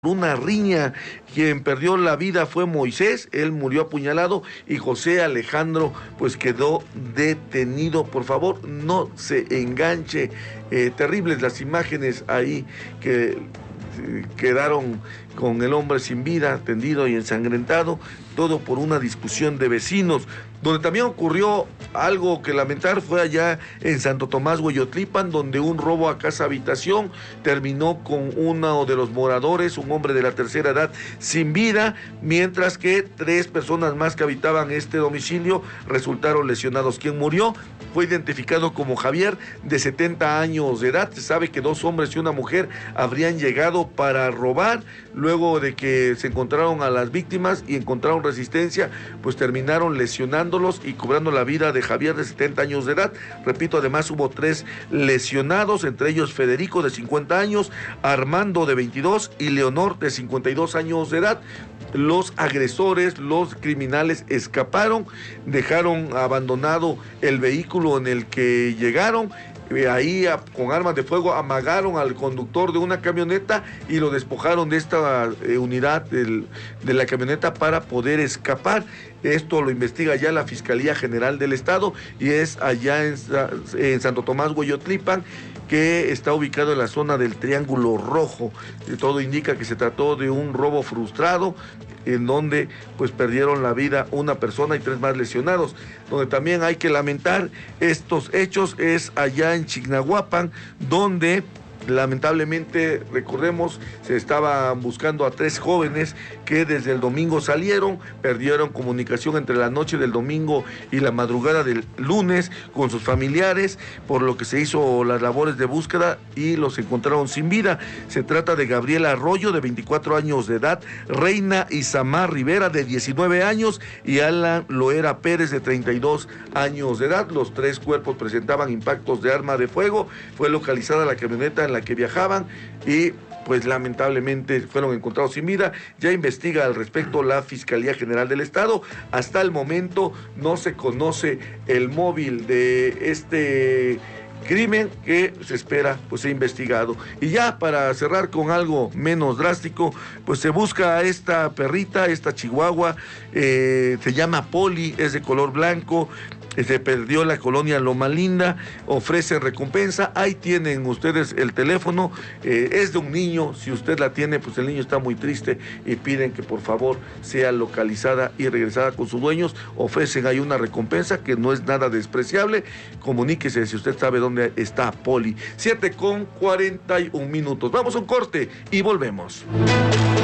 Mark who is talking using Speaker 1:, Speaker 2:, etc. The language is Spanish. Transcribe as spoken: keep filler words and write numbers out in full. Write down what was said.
Speaker 1: una riña. Quien perdió la vida fue Moisés, él murió apuñalado, y José Alejandro pues quedó detenido. Por favor, no se enganche, eh, terribles las imágenes ahí que eh, quedaron con el hombre sin vida, tendido y ensangrentado, todo por una discusión de vecinos. Donde también ocurrió algo que lamentar fue allá en Santo Tomás, Hueyotlipan, donde un robo a casa habitación terminó con uno de los moradores, un hombre de la tercera edad, sin vida, mientras que tres personas más que habitaban este domicilio resultaron lesionados. Quien murió fue identificado como Javier, de setenta años de edad. Se sabe que dos hombres y una mujer habrían llegado para robar. Luego de que se encontraron a las víctimas y encontraron resistencia, pues terminaron lesionándolos y cobrando la vida de Javier, de setenta años de edad. Repito, además hubo tres lesionados, entre ellos Federico, de cincuenta años, Armando, de veintidós, y Leonor, de cincuenta y dos años de edad. Los agresores, los criminales escaparon, dejaron abandonado el vehículo en el que llegaron. Ahí con armas de fuego amagaron al conductor de una camioneta y lo despojaron de esta eh, unidad del, de la camioneta para poder escapar. Esto lo investiga ya la Fiscalía General del Estado y es allá en, en Santo Tomás, Hueyotlipan, que está ubicado en la zona del Triángulo Rojo. Todo indica que se trató de un robo frustrado, en donde pues perdieron la vida una persona y tres más lesionados. Donde también hay que lamentar estos hechos es allá en Chignahuapan, donde lamentablemente, recordemos, se estaban buscando a tres jóvenes que desde el domingo salieron, perdieron comunicación entre la noche del domingo y la madrugada del lunes con sus familiares, por lo que se hizo las labores de búsqueda y los encontraron sin vida. Se trata de Gabriel Arroyo, de veinticuatro años de edad, Reina Isamar Rivera, de diecinueve años, y Alan Loera Pérez, de treinta y dos años de edad. Los tres cuerpos presentaban impactos de arma de fuego. Fue localizada la camioneta en la que viajaban y pues lamentablemente fueron encontrados sin vida. Ya investiga al respecto la Fiscalía General del Estado. Hasta el momento no se conoce el móvil de este crimen, que se espera pues sea investigado. Y ya para cerrar con algo menos drástico, pues se busca a esta perrita, esta chihuahua, eh, se llama Poli, es de color blanco. Se perdió en la colonia Loma Linda, ofrece recompensa. Ahí tienen ustedes el teléfono, eh, es de un niño. Si usted la tiene, pues el niño está muy triste y piden que por favor sea localizada y regresada con sus dueños. Ofrecen ahí una recompensa que no es nada despreciable. Comuníquese si usted sabe dónde está Poli. siete con cuarenta y un minutos. Vamos a un corte y volvemos.